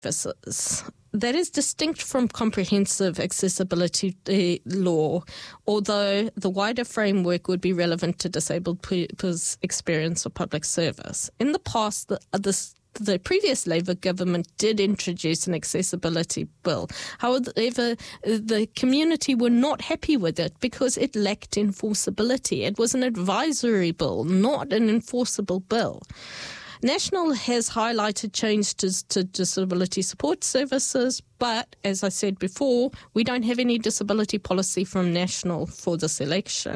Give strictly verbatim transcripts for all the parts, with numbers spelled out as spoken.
services. That is distinct from comprehensive accessibility uh, law, although the wider framework would be relevant to disabled people's experience of public service. In the past, the, this The previous Labour government did introduce an accessibility bill. However, the community were not happy with it because it lacked enforceability. It was an advisory bill, not an enforceable bill. National has highlighted change to, to disability support services, but as I said before, we don't have any disability policy from National for this election.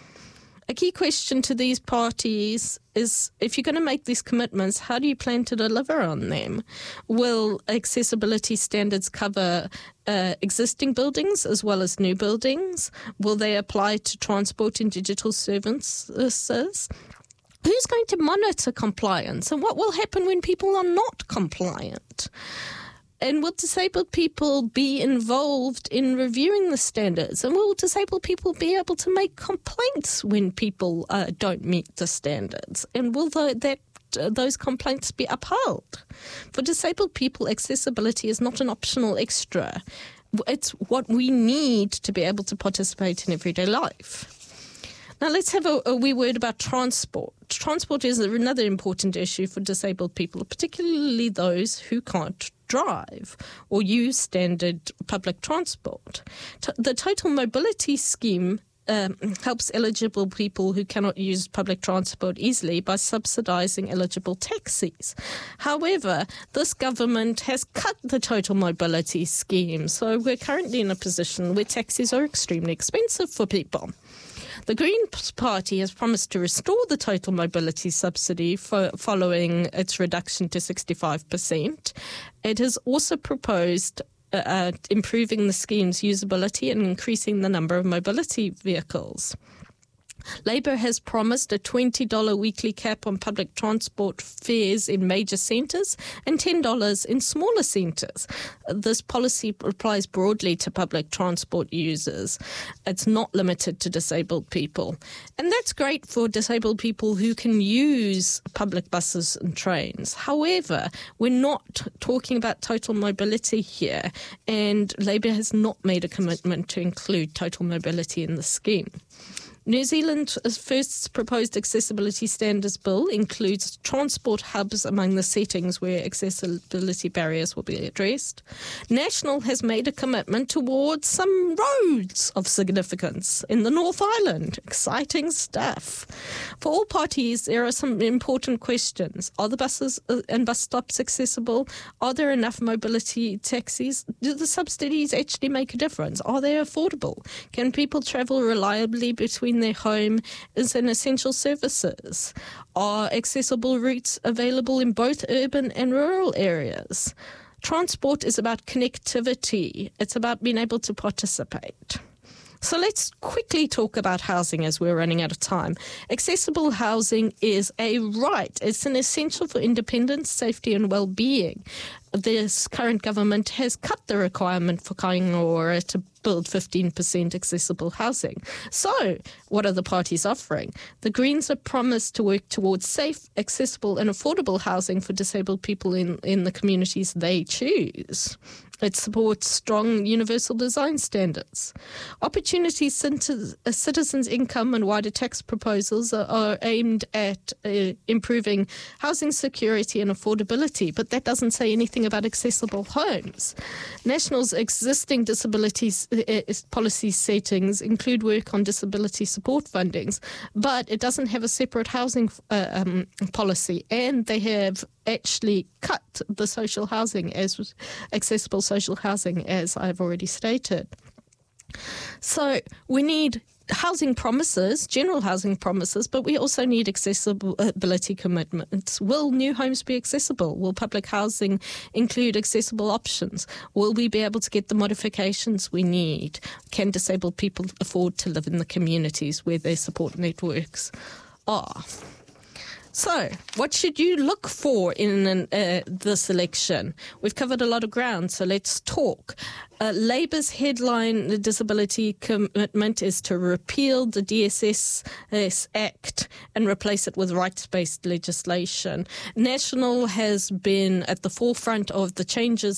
A key question to these parties is, if you're going to make these commitments, how do you plan to deliver on them? Will accessibility standards cover uh, existing buildings as well as new buildings? Will they apply to transport and digital services? Who's going to monitor compliance? And what will happen when people are not compliant? And will disabled people be involved in reviewing the standards? And will disabled people be able to make complaints when people uh, don't meet the standards? And will the, that uh, those complaints be upheld? For disabled people, accessibility is not an optional extra. It's what we need to be able to participate in everyday life. Now, let's have a, a wee word about transport. Transport is another important issue for disabled people, particularly those who can't drive or use standard public transport. T- the Total Mobility Scheme um, helps eligible people who cannot use public transport easily by subsidising eligible taxis. However, this government has cut the Total Mobility Scheme, so we're currently in a position where taxis are extremely expensive for people. The Green Party has promised to restore the total mobility subsidy for, following its reduction to sixty-five percent. It has also proposed uh, uh, improving the scheme's usability and increasing the number of mobility vehicles. Labour has promised a twenty dollars weekly cap on public transport fares in major centres and ten dollars in smaller centres. This policy applies broadly to public transport users. It's not limited to disabled people. And that's great for disabled people who can use public buses and trains. However, we're not talking about total mobility here, and Labour has not made a commitment to include total mobility in the scheme. New Zealand's first proposed accessibility standards bill includes transport hubs among the settings where accessibility barriers will be addressed. National has made a commitment towards some roads of significance in the North Island. Exciting stuff. For all parties, there are some important questions. Are the buses and bus stops accessible? Are there enough mobility taxis? Do the subsidies actually make a difference? Are they affordable? Can people travel reliably between their home and essential services? Are accessible routes available in both urban and rural areas? Transport is about connectivity. It's about being able to participate. So let's quickly talk about housing as we're running out of time. Accessible housing is a right. It's an essential for independence, safety and well-being. This current government has cut the requirement for Kaingaora to build fifteen percent accessible housing. So, what are the parties offering? The Greens have promised to work towards safe, accessible and affordable housing for disabled people in, in the communities they choose. It supports strong universal design standards. Opportunity citizens' income and wider tax proposals are, are aimed at uh, improving housing security and affordability, but that doesn't say anything about accessible homes. National's existing disability uh, policy settings include work on disability support fundings, but it doesn't have a separate housing uh, um, policy, and they have actually cut the social housing as accessible social housing, as I've already stated. So we need housing promises, general housing promises, but we also need accessibility commitments. Will new homes be accessible? Will public housing include accessible options? Will we be able to get the modifications we need? Can disabled people afford to live in the communities where their support networks are? So, what should you look for in an, uh, this election? We've covered a lot of ground, so let's talk. Uh, Labour's headline disability commitment is to repeal the D S S Act and replace it with rights-based legislation. National has been at the forefront of the changes